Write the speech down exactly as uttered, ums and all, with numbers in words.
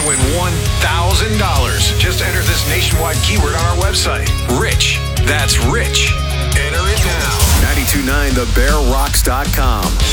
win one thousand dollars. Just enter this nationwide keyword on our website. Rich. That's Rich. Enter it now. nine two nine the bear rocks dot com.